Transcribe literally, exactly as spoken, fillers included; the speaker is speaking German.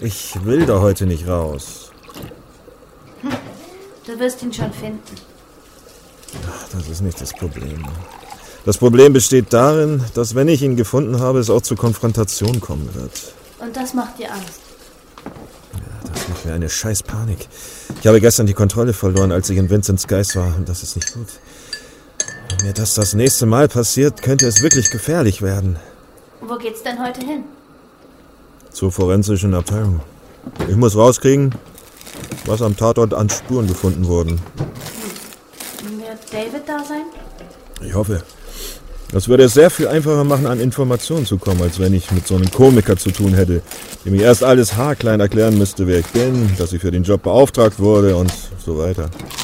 Ich will da heute nicht raus. Hm, du wirst ihn schon finden. Ach, das ist nicht das Problem. Das Problem besteht darin, dass wenn ich ihn gefunden habe, es auch zur Konfrontation kommen wird. Und das macht dir Angst? Ja, das macht mir eine scheiß Panik. Ich habe gestern die Kontrolle verloren, als ich in Vincents Geist war, und das ist nicht gut. Wenn mir das das nächste Mal passiert, könnte es wirklich gefährlich werden. Wo geht's denn heute hin? Zur forensischen Abteilung. Ich muss rauskriegen, was am Tatort an Spuren gefunden wurden. Hm. Wird David da sein? Ich hoffe. Das würde es sehr viel einfacher machen, an Informationen zu kommen, als wenn ich mit so einem Komiker zu tun hätte, dem ich erst alles haarklein erklären müsste, wer ich bin, dass ich für den Job beauftragt wurde und so weiter.